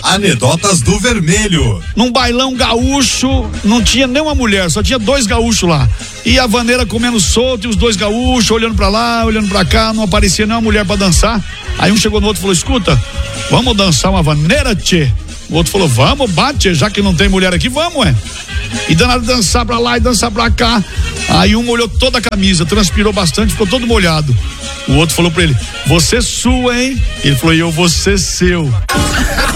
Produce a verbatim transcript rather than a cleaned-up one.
Anedotas do Vermelho. Num bailão gaúcho, não tinha nenhuma mulher, só tinha dois gaúchos lá. E a vaneira comendo solto e os dois gaúchos olhando pra lá, olhando pra cá, não aparecia nenhuma mulher pra dançar. Aí um chegou no outro e falou: escuta, vamos dançar uma vaneira, tchê? O outro falou: vamos, bate, já que não tem mulher aqui, vamos, ué. E danado dançar pra lá e dançar pra cá. Aí um molhou toda a camisa, transpirou bastante, ficou todo molhado. O outro falou pra ele: você sua, hein? Ele falou: e eu vou ser seu.